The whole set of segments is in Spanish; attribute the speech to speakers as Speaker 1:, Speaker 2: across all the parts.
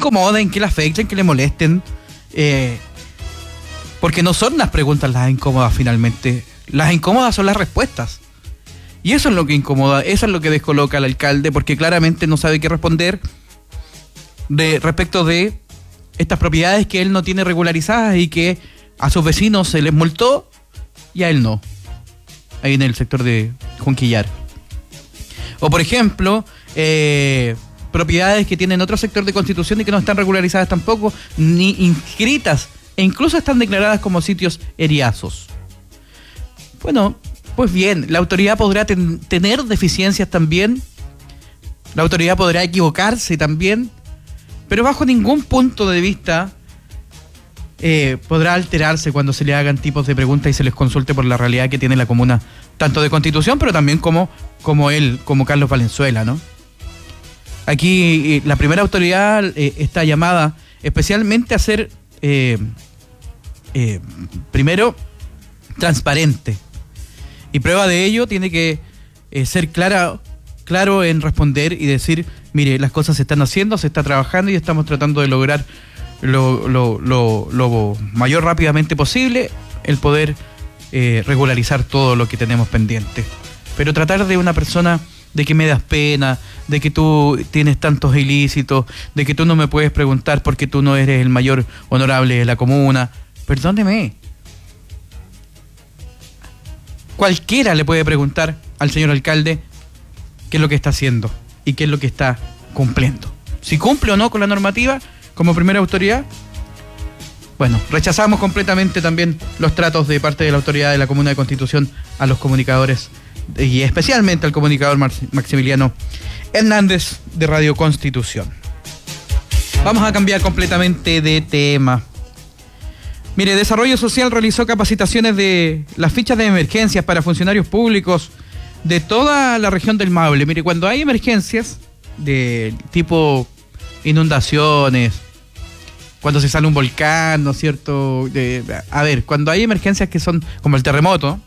Speaker 1: incomoden, que le afecten, que le molesten, porque no son las preguntas las incómodas finalmente. Las incómodas son las respuestas. Y eso es lo que incomoda, eso es lo que descoloca al alcalde, porque claramente no sabe qué responder respecto de estas propiedades que él no tiene regularizadas y que a sus vecinos se les multó y a él no, ahí en el sector de Junquillar. O por ejemplo, propiedades que tienen otro sector de Constitución y que no están regularizadas tampoco, ni inscritas, e incluso están declaradas como sitios eriazos. Bueno, pues bien, la autoridad podrá tener deficiencias también, la autoridad podrá equivocarse también, pero bajo ningún punto de vista podrá alterarse cuando se le hagan tipos de preguntas y se les consulte por la realidad que tiene la comuna, tanto de Constitución, pero también como Carlos Valenzuela, ¿no? Aquí la primera autoridad está llamada especialmente a ser, primero, transparente. Y prueba de ello tiene que ser claro en responder y decir, mire, las cosas se están haciendo, se está trabajando y estamos tratando de lograr lo mayor rápidamente posible el poder regularizar todo lo que tenemos pendiente. Pero tratar de una persona de que me das pena, de que tú tienes tantos ilícitos, de que tú no me puedes preguntar porque tú no eres el mayor honorable de la comuna, perdóneme. Cualquiera le puede preguntar al señor alcalde qué es lo que está haciendo y qué es lo que está cumpliendo. Si cumple o no con la normativa como primera autoridad. Bueno, rechazamos completamente también los tratos de parte de la autoridad de la Comuna de Constitución a los comunicadores y especialmente al comunicador Maximiliano Hernández de Radio Constitución. Vamos a cambiar completamente de tema. Mire, Desarrollo Social realizó capacitaciones de las fichas de emergencias para funcionarios públicos de toda la región del Maule. Mire, cuando hay emergencias de tipo inundaciones, cuando se sale un volcán, ¿no es cierto? Cuando hay emergencias que son como el terremoto,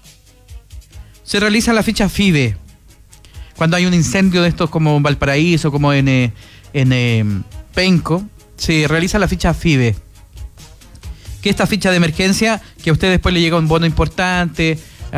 Speaker 1: se realiza la ficha FIDE. Cuando hay un incendio de estos como en Valparaíso, como en Penco, se realiza la ficha FIDE. Que esta ficha de emergencia, que a usted después le llega un bono importante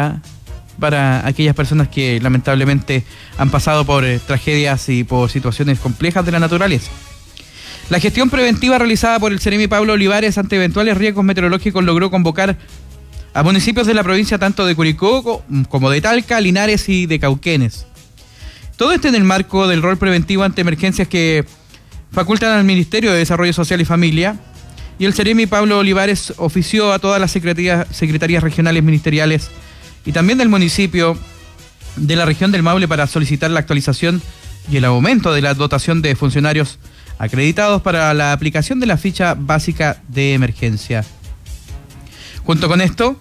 Speaker 1: para aquellas personas que lamentablemente han pasado por tragedias y por situaciones complejas de la naturaleza. La gestión preventiva realizada por el Ceremi Pablo Olivares ante eventuales riesgos meteorológicos logró convocar a municipios de la provincia tanto de Curicó como de Talca, Linares y de Cauquenes. Todo esto en el marco del rol preventivo ante emergencias que facultan al Ministerio de Desarrollo Social y Familia. Y el Ceremi Pablo Olivares ofició a todas las secretarías regionales ministeriales y también del municipio de la región del Maule para solicitar la actualización y el aumento de la dotación de funcionarios acreditados para la aplicación de la ficha básica de emergencia. Junto con esto,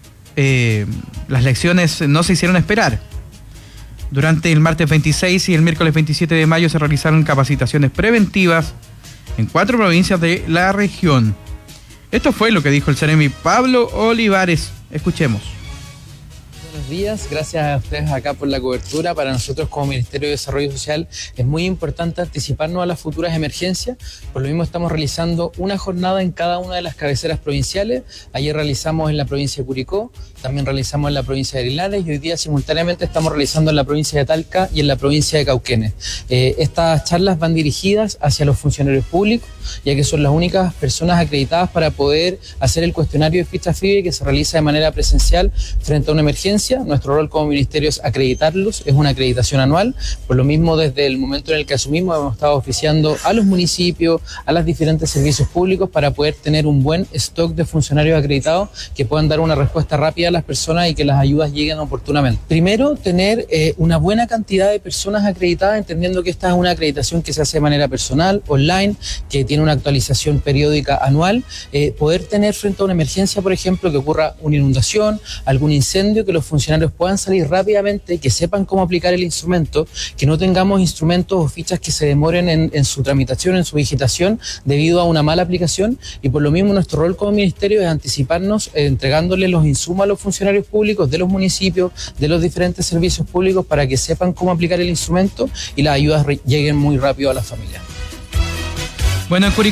Speaker 1: las lecciones no se hicieron esperar. Durante el martes 26 y el miércoles 27 de mayo se realizaron capacitaciones preventivas en 4 provincias de la región. Esto fue lo que dijo el Ceremi Pablo Olivares. Escuchemos.
Speaker 2: Buenos días, gracias a ustedes acá por la cobertura. Para nosotros como Ministerio de Desarrollo Social es muy importante anticiparnos a las futuras emergencias. Por lo mismo estamos realizando una jornada en cada una de las cabeceras provinciales. Ayer realizamos en la provincia de Curicó, también realizamos en la provincia de Linares y hoy día simultáneamente estamos realizando en la provincia de Talca y en la provincia de Cauquenes. Estas charlas van dirigidas hacia los funcionarios públicos, ya que son las únicas personas acreditadas para poder hacer el cuestionario de ficha FIDE que se realiza de manera presencial frente a una emergencia. Nuestro rol como ministerio es acreditarlos, es una acreditación anual. Por lo mismo, desde el momento en el que asumimos, hemos estado oficiando a los municipios, a los diferentes servicios públicos para poder tener un buen stock de funcionarios acreditados que puedan dar una respuesta rápida a las personas y que las ayudas lleguen oportunamente. Primero, tener una buena cantidad de personas acreditadas, entendiendo que esta es una acreditación que se hace de manera personal, online, que tiene una actualización periódica anual. Poder tener frente a una emergencia, por ejemplo, que ocurra una inundación, algún incendio, que los funcionarios puedan salir rápidamente, que sepan cómo aplicar el instrumento, que no tengamos instrumentos o fichas que se demoren en su tramitación, en su digitación, debido a una mala aplicación. Y por lo mismo nuestro rol como ministerio es anticiparnos entregándole los insumos a los funcionarios públicos de los municipios, de los diferentes servicios públicos, para que sepan cómo aplicar el instrumento y las ayudas lleguen muy rápido a las familias.
Speaker 1: Bueno, en